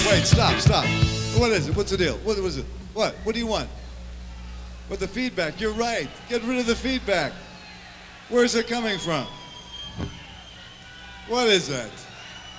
Wait, stop, stop. What is it? What's the deal? What was it? What? What do you want? With the feedback, you're right. Get rid of the feedback. Where's it coming from? What is that?